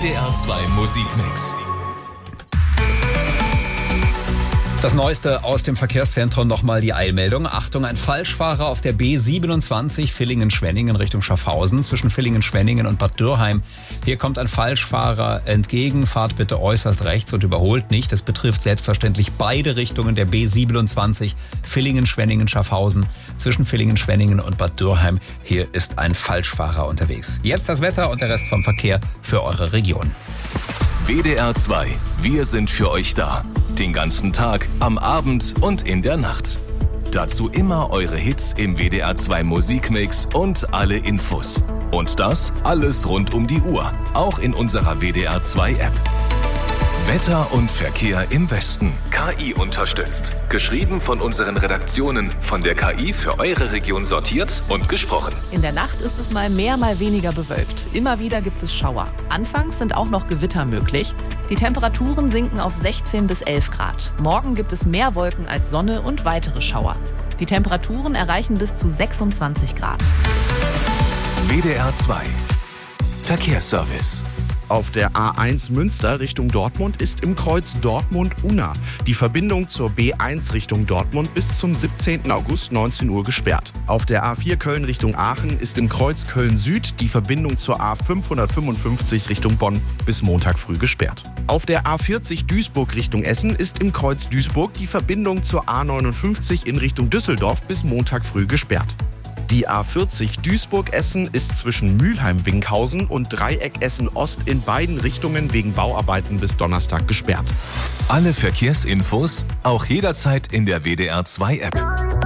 WDR 2 Musikmix. Das Neueste aus dem Verkehrszentrum, nochmal die Eilmeldung. Achtung, ein Falschfahrer auf der B27 Villingen-Schwenningen Richtung Schaffhausen zwischen Villingen-Schwenningen und Bad Dürrheim. Hier kommt ein Falschfahrer entgegen. Fahrt bitte äußerst rechts und überholt nicht. Das betrifft selbstverständlich beide Richtungen der B27 Villingen-Schwenningen-Schaffhausen zwischen Villingen-Schwenningen und Bad Dürrheim. Hier ist ein Falschfahrer unterwegs. Jetzt das Wetter und der Rest vom Verkehr für eure Region. WDR 2, wir sind für euch da. Den ganzen Tag, am Abend und in der Nacht. Dazu immer eure Hits im WDR 2 Musikmix und alle Infos. Und das alles rund um die Uhr, auch in unserer WDR 2 App. Wetter und Verkehr im Westen. KI unterstützt. Geschrieben von unseren Redaktionen, von der KI für eure Region sortiert und gesprochen. In der Nacht ist es mal mehr, mal weniger bewölkt. Immer wieder gibt es Schauer. Anfangs sind auch noch Gewitter möglich. Die Temperaturen sinken auf 16 bis 11 Grad. Morgen gibt es mehr Wolken als Sonne und weitere Schauer. Die Temperaturen erreichen bis zu 26 Grad. WDR 2 Verkehrsservice. Auf der A1 Münster Richtung Dortmund ist im Kreuz Dortmund-Unna die Verbindung zur B1 Richtung Dortmund bis zum 17. August 19 Uhr gesperrt. Auf der A4 Köln Richtung Aachen ist im Kreuz Köln-Süd die Verbindung zur A555 Richtung Bonn bis Montag früh gesperrt. Auf der A40 Duisburg Richtung Essen ist im Kreuz Duisburg die Verbindung zur A59 in Richtung Düsseldorf bis Montag früh gesperrt. Die A40 Duisburg-Essen ist zwischen Mülheim-Winkhausen und Dreieck Essen-Ost in beiden Richtungen wegen Bauarbeiten bis Donnerstag gesperrt. Alle Verkehrsinfos auch jederzeit in der WDR 2 App.